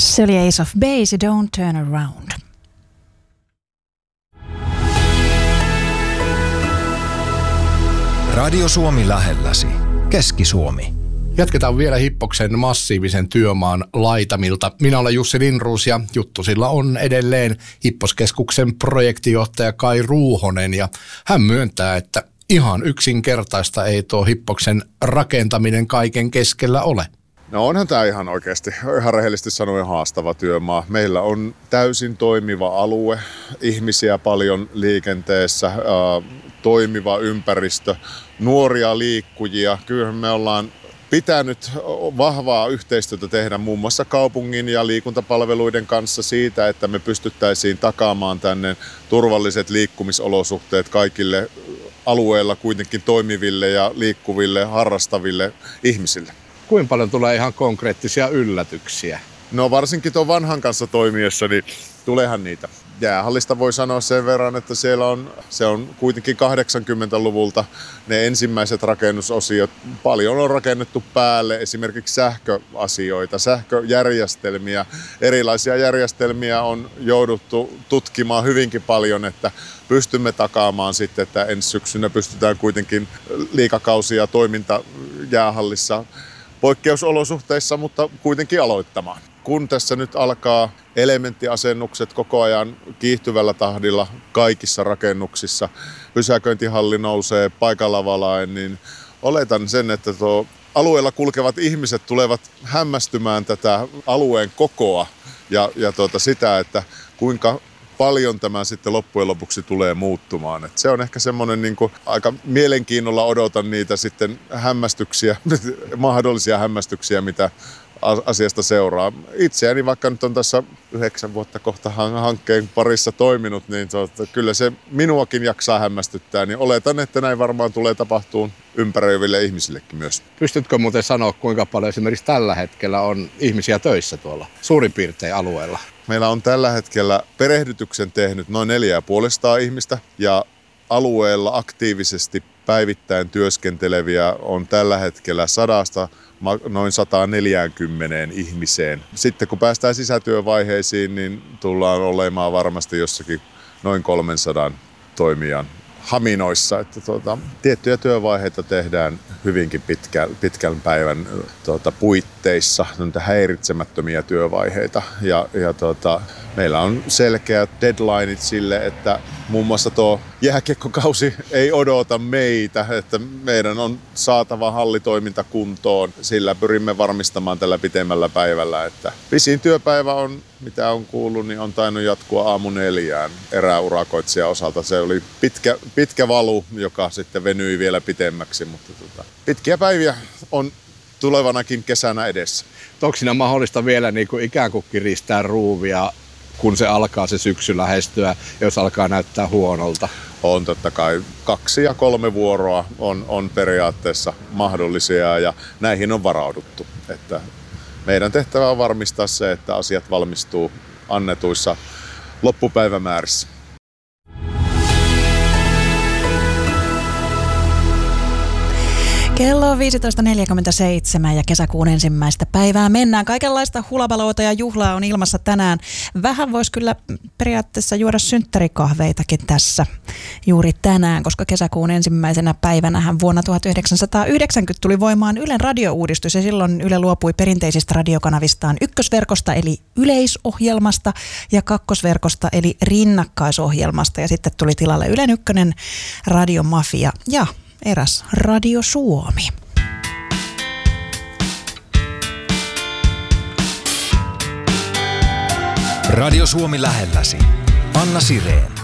Se oli Ace of Base, Don't Turn Around. Radio Suomi lähelläsi. Keski-Suomi. Jatketaan vielä Hippoksen massiivisen työmaan laitamilta. Minä olen Jussi Lindroos ja juttusilla on edelleen Hipposkeskuksen projektijohtaja Kai Ruuhonen. Ja hän myöntää, että ihan yksinkertaista ei tuo Hippoksen rakentaminen kaiken keskellä ole. No onhan tämä ihan oikeasti, ihan rehellisesti sanoen haastava työmaa. Meillä on täysin toimiva alue, ihmisiä paljon liikenteessä, toimiva ympäristö, nuoria liikkujia. Kyllä me ollaan pitänyt vahvaa yhteistyötä tehdä muun muassa kaupungin ja liikuntapalveluiden kanssa siitä, että me pystyttäisiin takaamaan tänne turvalliset liikkumisolosuhteet kaikille alueella kuitenkin toimiville ja liikkuville, harrastaville ihmisille. Kuinka paljon tulee ihan konkreettisia yllätyksiä? No varsinkin tuon vanhan kanssa toimiessa, niin tuleehan niitä. Jäähallista voi sanoa sen verran, että se on kuitenkin 80-luvulta ne ensimmäiset rakennusosiot. Paljon on rakennettu päälle esimerkiksi sähköasioita, sähköjärjestelmiä. Erilaisia järjestelmiä on jouduttu tutkimaan hyvinkin paljon, että pystymme takaamaan sitten, että ensi syksynä pystytään kuitenkin liikakausia toiminta jäähallissa poikkeusolosuhteissa, mutta kuitenkin aloittamaan. Kun tässä nyt alkaa elementtiasennukset koko ajan kiihtyvällä tahdilla kaikissa rakennuksissa, pysäköintihalli nousee paikalla valaen, niin oletan sen, että tuo alueella kulkevat ihmiset tulevat hämmästymään tätä alueen kokoa ja sitä, että kuinka paljon tämä sitten loppujen lopuksi tulee muuttumaan. Et se on ehkä semmoinen aika mielenkiinnolla odotan niitä sitten hämmästyksiä, mahdollisia hämmästyksiä, mitä asiasta seuraa. Itseäni, vaikka nyt on tässä 9 vuotta kohta hankkeen parissa toiminut, niin kyllä se minuakin jaksaa hämmästyttää, niin oletan, että näin varmaan tulee tapahtumaan ympäröiville ihmisillekin myös. Pystytkö muuten sanoa, kuinka paljon esimerkiksi tällä hetkellä on ihmisiä töissä tuolla suurin piirtein alueella? Meillä on tällä hetkellä perehdytyksen tehnyt noin 450 ihmistä ja alueella aktiivisesti päivittäin työskenteleviä on tällä hetkellä 100 noin 140 ihmiseen. Sitten kun päästään sisätyövaiheisiin, niin tullaan olemaan varmasti jossakin noin 300 toimijan haminoissa. Että tiettyjä työvaiheita tehdään hyvinkin pitkän päivän puitteissa, häiritsemättömiä työvaiheita. Meillä on selkeät deadlineit sille, että muun muassa tuo jääkiekkokausi ei odota meitä, että meidän on saatava hallitoiminta kuntoon. Sillä pyrimme varmistamaan tällä pitemmällä päivällä, että pisin työpäivä on, mitä on kuullut, niin on tainnut jatkua 4:00 eräurakoitsijan osalta. Se oli pitkä valu, joka sitten venyi vielä pitemmäksi, mutta pitkiä päiviä on tulevanakin kesänä edessä. Onko siinä mahdollista vielä ikään kuin kiristää ruuvia, kun se alkaa se syksy lähestyä, jos alkaa näyttää huonolta? On totta kai 2 ja 3 vuoroa on periaatteessa mahdollisia ja näihin on varauduttu. Että meidän tehtävä on varmistaa se, että asiat valmistuu annetuissa loppupäivämäärissä. Kello on 15.47 ja kesäkuun 1. päivää mennään. Kaikenlaista hulabaloota ja juhlaa on ilmassa tänään. Vähän voisi kyllä periaatteessa juoda synttärikahveitakin tässä juuri tänään, koska kesäkuun 1. päivänähän vuonna 1990 tuli voimaan Ylen radiouudistus ja silloin Yle luopui perinteisistä radiokanavistaan ykkösverkosta eli yleisohjelmasta ja kakkosverkosta eli rinnakkaisohjelmasta ja sitten tuli tilalle Ylen ykkönen Radiomafia ja eräs Radio Suomi. Radio Suomi lähelläsi. Anna Sireen.